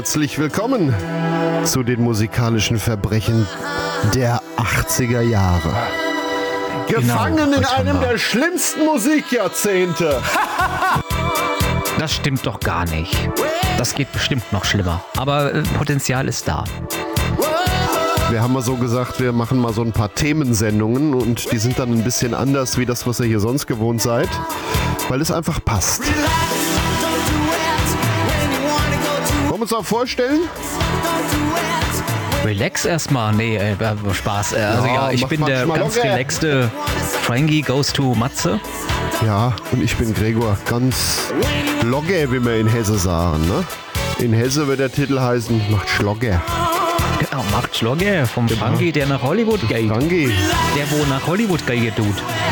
herzlich willkommen zu den musikalischen Verbrechen der 80er Jahre. Gefangen in einem der schlimmsten Musikjahrzehnte. Das stimmt doch gar nicht. Das geht bestimmt noch schlimmer. Aber Potenzial ist da. Wir haben mal so gesagt, wir machen mal so ein paar Themensendungen und die sind dann ein bisschen anders wie das, was ihr hier sonst gewohnt seid, weil es einfach passt. Wollen wir uns auch vorstellen? Relax erstmal. Nee, Spaß. Also ja, ich bin der ganz relaxte Frankie Goes to Matze. Ja, und ich bin Gregor, ganz logge, wie wir in Hesse sagen. Ne? In Hesse wird der Titel heißen, macht Schlogger. Genau, macht Schlogger vom Frankie, der nach Hollywood geht. Frankie. Der, wo nach Hollywood geht, tut.